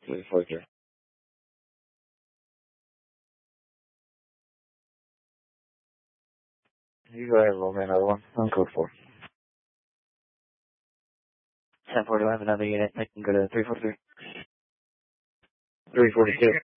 343. You go ahead, roll me another one. On code 4. 10-4, do I have another unit? I can go to 343. 342.